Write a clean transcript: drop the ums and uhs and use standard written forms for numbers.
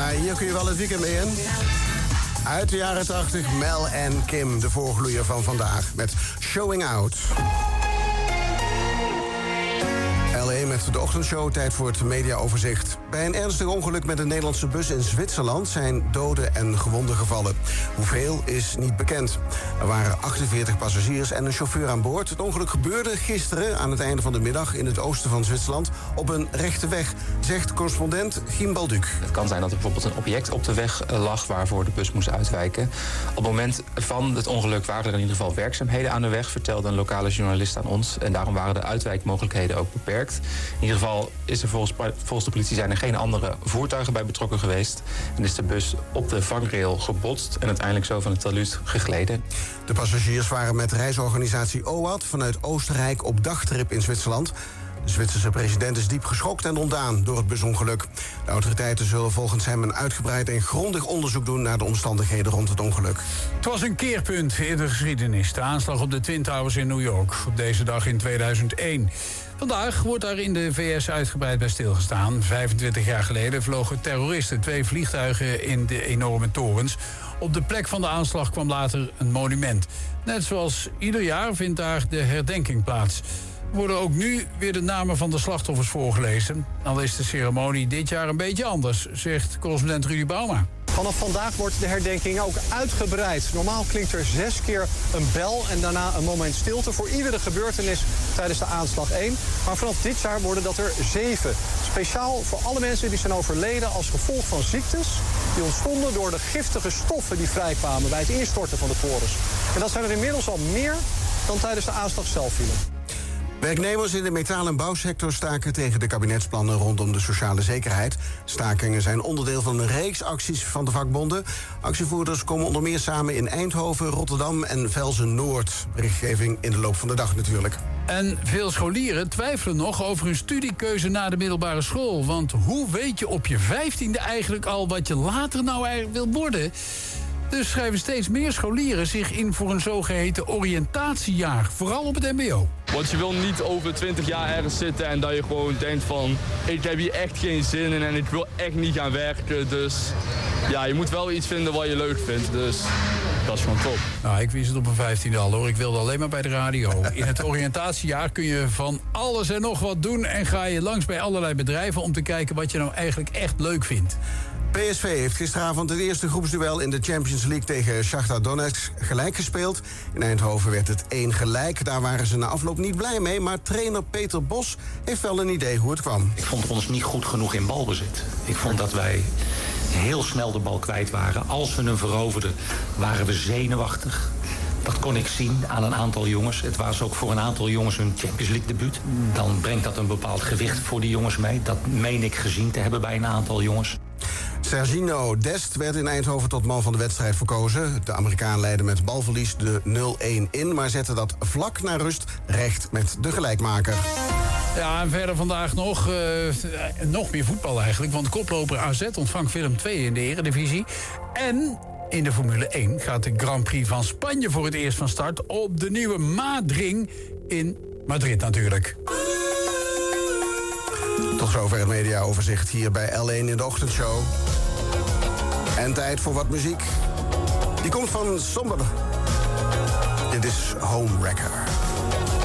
Ja, hier kun je wel het weekend mee in. Uit de jaren 80, Mel en Kim, de voorgloeier van vandaag, met Showing Out. LA met de ochtendshow, tijd voor het mediaoverzicht. Bij een ernstig ongeluk met een Nederlandse bus in Zwitserland zijn doden en gewonden gevallen. Hoeveel is niet bekend. Er waren 48 passagiers en een chauffeur aan boord. Het ongeluk gebeurde gisteren aan het einde van de middag in het oosten van Zwitserland op een rechte weg, zegt correspondent Giem Balduc. Het kan zijn dat er bijvoorbeeld een object op de weg lag waarvoor de bus moest uitwijken. Op het moment van het ongeluk waren er in ieder geval werkzaamheden aan de weg, vertelde een lokale journalist aan ons. En daarom waren de uitwijkmogelijkheden ook beperkt. In ieder geval is er volgens de politie zijn er geen andere voertuigen bij betrokken geweest. En is de bus op de vangrail gebotst en uiteindelijk zo van het talud gegleden. De passagiers waren met reisorganisatie OAT vanuit Oostenrijk op dagtrip in Zwitserland. De Zwitserse president is diep geschokt en ontdaan door het busongeluk. De autoriteiten zullen volgens hem een uitgebreid en grondig onderzoek doen naar de omstandigheden rond het ongeluk. Het was een keerpunt in de geschiedenis. De aanslag op de Twin Towers in New York op deze dag in 2001. Vandaag wordt daar in de VS uitgebreid bij stilgestaan. 25 jaar geleden vlogen terroristen 2 vliegtuigen in de enorme torens. Op de plek van de aanslag kwam later een monument. Net zoals ieder jaar vindt daar de herdenking plaats. Er worden ook nu weer de namen van de slachtoffers voorgelezen. Al is de ceremonie dit jaar een beetje anders, zegt correspondent Rudy Bauma. Vanaf vandaag wordt de herdenking ook uitgebreid. Normaal klinkt er 6 keer een bel en daarna een moment stilte voor iedere gebeurtenis tijdens de aanslag 1. Maar vanaf dit jaar worden dat er 7. Speciaal voor alle mensen die zijn overleden als gevolg van ziektes die ontstonden door de giftige stoffen die vrijkwamen bij het instorten van de torens. En dat zijn er inmiddels al meer dan tijdens de aanslag zelf vielen. Werknemers in de metaal- en bouwsector staken tegen de kabinetsplannen rondom de sociale zekerheid. Stakingen zijn onderdeel van een reeks acties van de vakbonden. Actievoerders komen onder meer samen in Eindhoven, Rotterdam en Velzen-Noord. Berichtgeving in de loop van de dag natuurlijk. En veel scholieren twijfelen nog over hun studiekeuze na de middelbare school. Want hoe weet je op je 15e eigenlijk al wat je later nou eigenlijk wil worden? Dus schrijven steeds meer scholieren zich in voor een zogeheten oriëntatiejaar. Vooral op het mbo. Want je wil niet over 20 jaar ergens zitten en dat je gewoon denkt van... ik heb hier echt geen zin in en ik wil echt niet gaan werken. Dus ja, je moet wel iets vinden wat je leuk vindt. Dus dat is gewoon top. Nou, ik wist het op mijn 15e al hoor. Ik wilde alleen maar bij de radio. In het oriëntatiejaar kun je van alles en nog wat doen... en ga je langs bij allerlei bedrijven om te kijken wat je nou eigenlijk echt leuk vindt. PSV heeft gisteravond het eerste groepsduel in de Champions League tegen Shakhtar Donetsk gelijk gespeeld. In Eindhoven werd het 1 gelijk. Daar waren ze na afloop niet blij mee, maar trainer Peter Bos heeft wel een idee hoe het kwam. Ik vond ons niet goed genoeg in balbezit. Ik vond dat wij heel snel de bal kwijt waren. Als we hem veroverden, waren we zenuwachtig. Dat kon ik zien aan een aantal jongens. Het was ook voor een aantal jongens hun Champions League debuut. Dan brengt dat een bepaald gewicht voor die jongens mee. Dat meen ik gezien te hebben bij een aantal jongens. Serginho Dest werd in Eindhoven tot man van de wedstrijd verkozen. De Amerikaan leidde met balverlies de 0-1 in... maar zette dat vlak na rust recht met de gelijkmaker. Ja, en verder vandaag nog meer voetbal eigenlijk. Want koploper AZ ontvangt Willem II in de Eredivisie. En in de Formule 1 gaat de Grand Prix van Spanje voor het eerst van start... op de nieuwe Maadring in Madrid natuurlijk. Tot zover het mediaoverzicht hier bij L1 in de ochtendshow. En tijd voor wat muziek. Die komt van Somber. Dit is Homewrecker.